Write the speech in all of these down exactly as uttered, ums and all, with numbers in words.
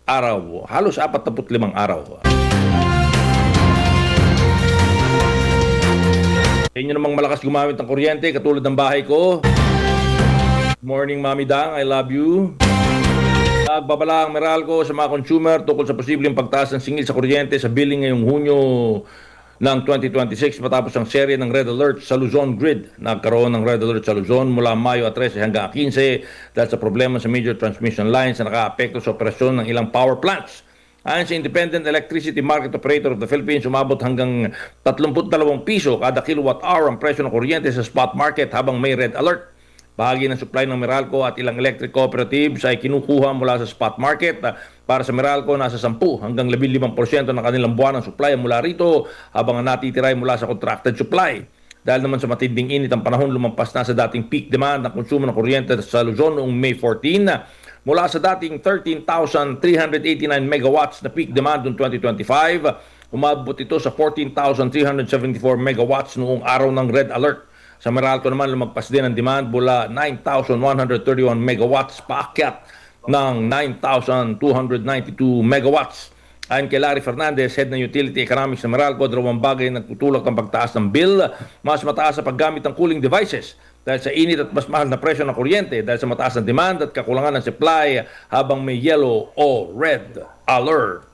araw, halos apat na limang araw. Sa inyo namang malakas gumamit ng kuryente, katulad ng bahay ko. Good morning, Mami Dang. I love you. Nagbabala ang Meralco sa mga consumer tungkol sa posibleng pagtaas ng singil sa kuryente sa billing ngayong Hunyo ng twenty twenty-six matapos ang serye ng Red Alert sa Luzon Grid. Nagkaroon ng Red Alert sa Luzon mula Mayo thirteen hanggang fifteen dahil sa problema sa major transmission lines na naka-apekto sa operasyon ng ilang power plants. Ayon sa Independent Electricity Market Operator of the Philippines, umabot hanggang thirty-two piso kada kilowatt hour ang presyo ng kuryente sa spot market habang may red alert. Bahagi ng supply ng Meralco at ilang electric cooperatives ay kinukuha mula sa spot market. Para sa Meralco, nasa ten hanggang fifteen percent ng kanilang buwan ng supply mula rito habang ang natitira ay mula sa contracted supply. Dahil naman sa matinding init ang panahon, lumampas na sa dating peak demand ng konsumo ng kuryente sa Luzon noong May fourteenth. Mula sa dating thirteen thousand three hundred eighty-nine megawatts na peak demand noong twenty twenty-five, umabot ito sa fourteen thousand three hundred seventy-four megawatts noong araw ng Red Alert. Sa Meralco naman, lumagpas din ang demand mula nine thousand one hundred thirty-one megawatts paakyat ng nine thousand two hundred ninety-two megawatts. Ayon kay Larry Fernandez, Head ng Utility Economics ng Meralco, dalawang bagay nagtutulak ng pagtaas ng bill, mas mataas sa paggamit ng cooling devices dahil sa init at mas mahal na presyo ng kuryente dahil sa mataas na demand at kakulangan ng supply habang may yellow o red alert.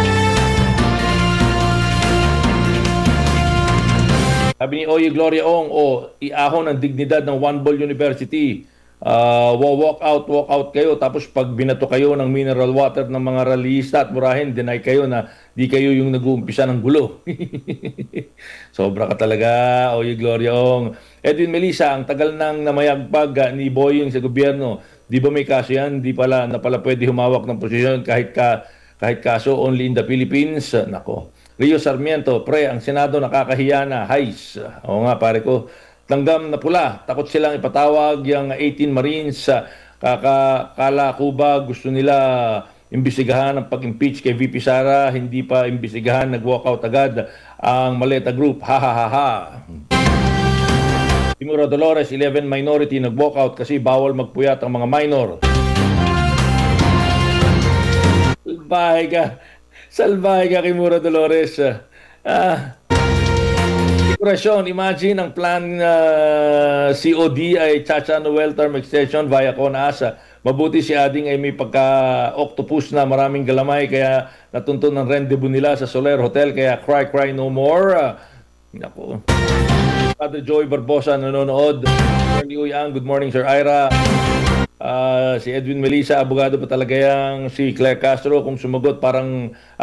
Sabi ni Oye Gloria Ong, o iahon ang dignidad ng One Ball University. Uh, walk out, walk out kayo. Tapos pag binato kayo ng mineral water ng mga rallyista at murahin, deny kayo na di kayo yung nag-uumpisa ng gulo. Sobra ka talaga, Oye Gloria Ong. Edwin Melissa, ang tagal nang namayagpag ni Boying sa gobyerno. Di ba may kaso yan? Di pala, na pala pwede humawak ng posisyon kahit, ka, kahit kaso only in the Philippines? Nako. Rio Sarmiento, pre, ang Senado nakakahiya na. Hais. Oo nga, pare ko. Tanggam na pula. Takot silang ipatawag yung eighteen Marines. Kakakala ko ba gusto nila imbestigahan ang pag-impeach kay V P Sara, hindi pa imbestigahan, nag-walkout agad ang Maleta Group. Ha ha ha ha. Timura Dolores, eleven minority nag-walkout kasi bawal magpuyat ang mga minor. Salbahe ka. Salbahe ka, Kimura Dolores. Ah... Dekorasyon, imagine ang plan uh, C O D ay Chacha Noel term extension via CONAS. Mabuti si Ading ay may pagka-octopus na maraming galamay kaya natuntun ng rendezvous nila sa Soler Hotel kaya cry cry no more. Uh, Naku. Padre Joy Barbosa nanonood. Good morning, Sir Ira. Uh, si Edwin Melissa, abogado pa talaga yang si Claire Castro. Kung sumagot parang